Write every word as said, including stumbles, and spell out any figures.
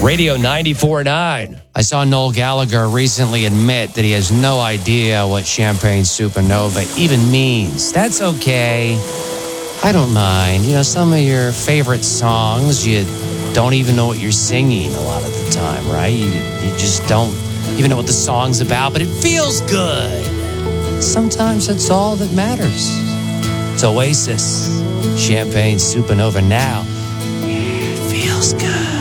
Radio ninety-four point nine. I saw Noel Gallagher recently admit that he has no idea what Champagne Supernova even means. That's okay. I don't mind. You know, some of your favorite songs, you don't even know what you're singing a lot of the time, right? You, you just don't even know what the song's about, but it feels good. Sometimes that's all that matters. It's Oasis, Champagne Supernova now. It feels good.